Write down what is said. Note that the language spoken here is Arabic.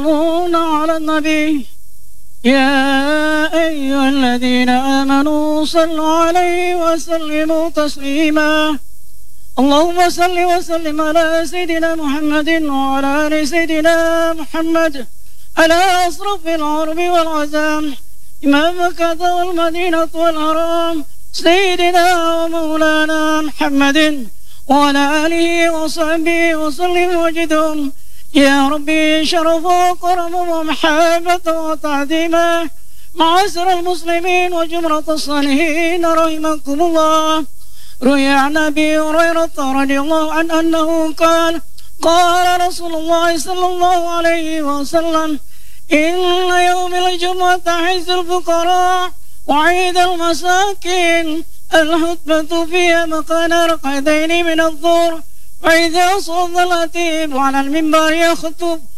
يصلون على النبي يا أيها الذين آمنوا صلوا عليه وسلموا تسليما. اللهم صل وسلم على سيدنا محمد وعلى آل سيدنا محمد على أشرف العرب والعزام إمام مكة والمدينة والحرام سيدنا ومولانا محمد وعلى آله وصحبه وسلم وجدهم يا ربي شرف وكرم ومحبة وتعظيما. معاشر المسلمين وجمرة الصالحين رحمكم الله، روي عن أبي هريرة رضي الله عنه أنه قال قال رسول الله صلى الله عليه وسلم إن يوم الجمعة عز الفقراء وعيد المساكين الخطبة فيها مكان ركعتين من الظهر، وإذا صلى الخطيب على المنبر يخطب